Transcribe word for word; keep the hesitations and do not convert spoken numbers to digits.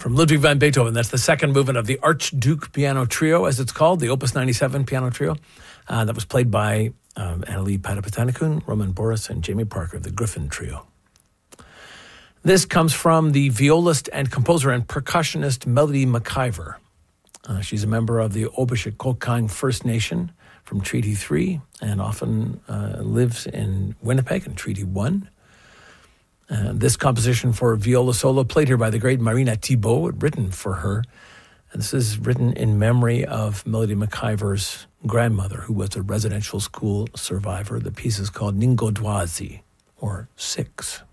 from Ludwig van Beethoven. That's the second movement of the Archduke Piano Trio, as it's called, the Opus ninety-seven Piano Trio. Uh, that was played by um, Annalie Padapatanikun, Roman Boris, and Jamie Parker, the Griffin Trio. This comes from the violist and composer and percussionist Melody McIver. Uh, she's a member of the Obishekokang First Nation from Treaty three and often uh, lives in Winnipeg in Treaty one. Uh, this composition for viola solo played here by the great Marina Thibault, written for her. And this is written in memory of Melody McIver's grandmother, who was a residential school survivor. The piece is called Ningodwazi, or Six.